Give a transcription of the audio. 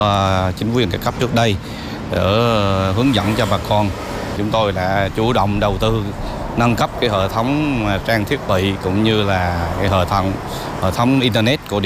Chính quyền các cấp trước đây để hướng dẫn cho bà con. Chúng tôi đã chủ động đầu tư nâng cấp cái hệ thống trang thiết bị cũng như là cái hệ thống internet của